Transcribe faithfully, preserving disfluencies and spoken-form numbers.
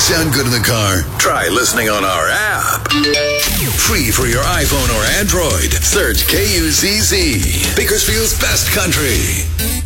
sound good in the car? Try listening on our app. Free for your iPhone or Android. Search K U Z Z. Bakersfield's best country.